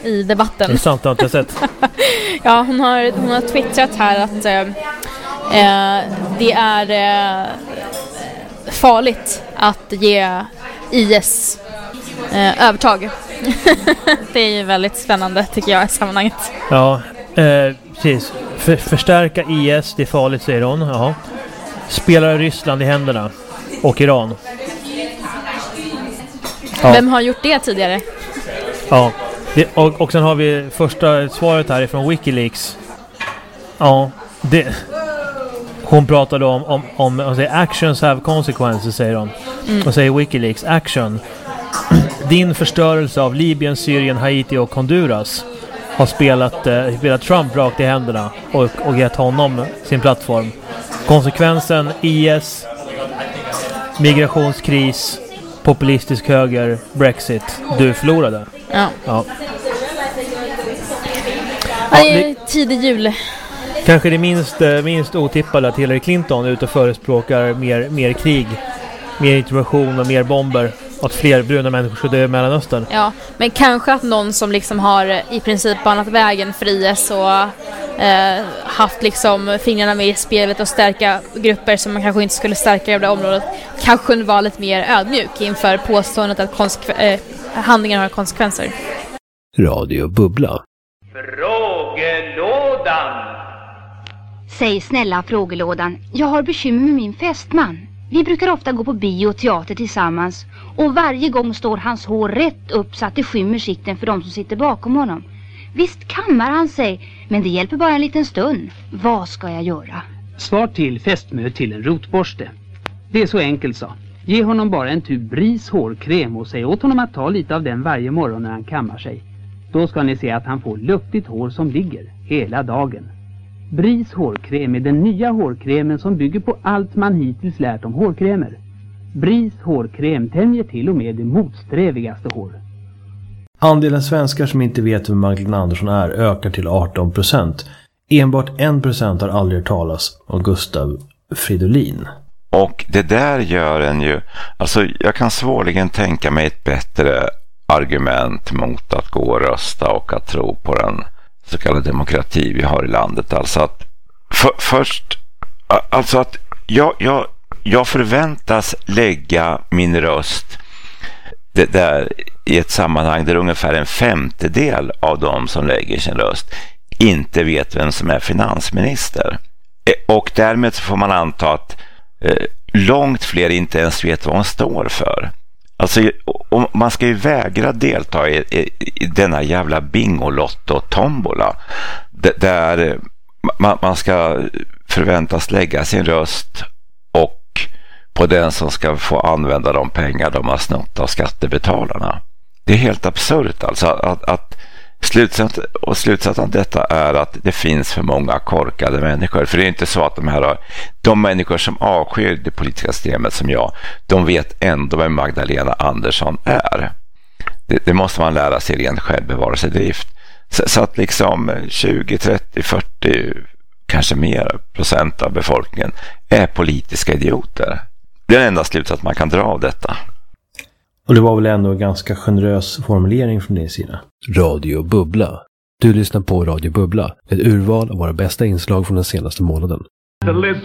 i debatten. Det är sant, det har jag inte sett. Ja, hon har twittrat här att det är farligt att ge IS övertag. Det är ju väldigt spännande tycker jag i sammanhanget. Ja, precis. Förstärka IS, det är farligt, säger hon. Jaha. Spelar Ryssland i händerna och Iran. Ja. Vem har gjort det tidigare? Ja, och sen har vi första svaret här från WikiLeaks. Ja, hon pratade om actions have consequences, säger hon. Och säger WikiLeaks, action. Din förstörelse av Libyen, Syrien, Haiti och Honduras har spelat Trump rakt i händerna och gett honom sin plattform. Konsekvensen, IS, migrationskris, populistisk höger, Brexit. Du förlorade. Ja. Det är tidig jul. Kanske det minst otippade att Hillary Clinton är ute och förespråkar mer krig, mer intervention och mer bomber. Att fler bruna människor ska dö i Mellanöstern. Ja, men kanske att någon som liksom har i princip banat vägen för IS och haft liksom fingrarna med i spelet och stärka grupper som man kanske inte skulle stärka i det området, kanske var lite mer ödmjuk inför påståendet att handlingar har konsekvenser. Radio Bubbla. Frågelådan. Säg snälla frågelådan, jag har bekymmer med min fästman. Vi brukar ofta gå på bio och teater tillsammans och varje gång står hans hår rätt upp så att det skymmer sikten för de som sitter bakom honom. Visst kammar han sig, men det hjälper bara en liten stund. Vad ska jag göra? Svar till fästmö till en rotborste. Det är så enkelt så. Ge honom bara en tub Bris hårkräm och säg åt honom att ta lite av den varje morgon när han kammar sig. Då ska ni se att han får luftigt hår som ligger hela dagen. Bris hårkräm är den nya hårkrämen som bygger på allt man hittills lärt om hårkrämer. Bris hårkräm tämjer till och med det motsträvigaste hår. Andelen svenskar som inte vet vem Magdalena Andersson är ökar till 18%. Enbart 1% har aldrig hört talas om Gustav Fridolin. Och det där gör en ju... Alltså jag kan svårligen tänka mig ett bättre argument mot att gå och rösta och att tro på den så kallade demokrati vi har i landet. Alltså att först... Alltså att jag förväntas lägga min röst det där i ett sammanhang där ungefär 1/5 av de som lägger sin röst inte vet vem som är finansminister. Och därmed så får man anta att långt fler inte ens vet vad hon står för. Alltså man ska ju vägra delta i denna jävla bingolotto-tombola där man ska förväntas lägga sin röst och på den som ska få använda de pengar de har snott av skattebetalarna. Det är helt absurt alltså att slutsatsen av detta är att det finns för många korkade människor. För det är inte så att de människor som avskyr det politiska systemet som jag, de vet ändå vem Magdalena Andersson är. Det måste man lära sig rent självbevarelsedrift. Så att liksom 20, 30, 40 kanske mer procent av befolkningen är politiska idioter. Det är den enda slutsats man kan dra av detta. Och det var väl ändå en ganska generös formulering från din sida. Radio Bubbla. Du lyssnar på Radio Bubbla. Ett urval av våra bästa inslag från den senaste månaden. The list